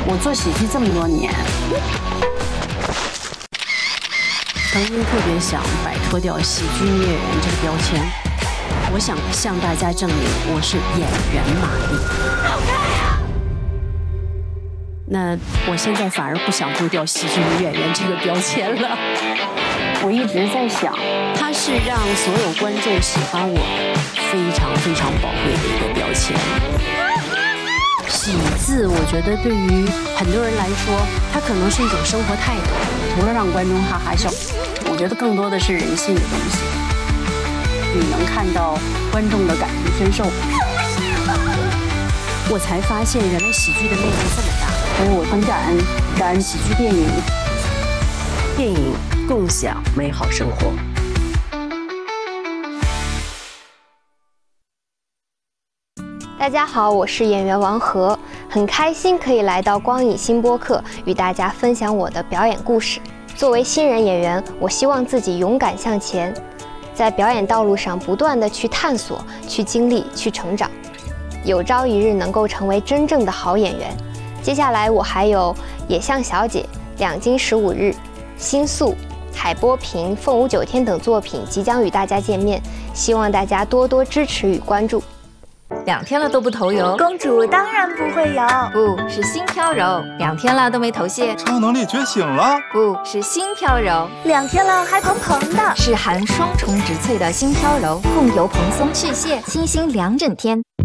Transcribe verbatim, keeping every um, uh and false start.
我做喜剧这么多年，曾经特别想摆脱掉喜剧音乐人这个标签。我想向大家证明我是演员玛丽。好看呀！那我现在反而不想丢掉喜剧女演员这个标签了。我一直在想，它是让所有观众喜欢我非常非常宝贵的一个标签。喜字，我觉得对于很多人来说，它可能是一种生活态度，除了让观众哈哈笑，我觉得更多的是人性的东西。你能看到观众的感同身受，我才发现原来喜剧的魅力这么大，所以我很感恩，感恩喜剧电影。 电影共享美好生活。 大家好，我是演员王和，很开心可以来到光影新播客，与大家分享我的表演故事。作为新人演员，我希望自己勇敢向前，在表演道路上不断地去探索、去经历、去成长，有朝一日能够成为真正的好演员。接下来我还有《野象小姐》、《两京十五日》、《新宿》、《海波平》、《凤舞九天》等作品即将与大家见面，希望大家多多支持与关注。 两天了都不投油， 公主当然不会有， 不是心飘柔。两天了都没头屑， 超能力觉醒了， 不是心飘柔。 两天了还蓬蓬的， 是含双重植萃的心飘柔，控油蓬松去屑，清新两整天。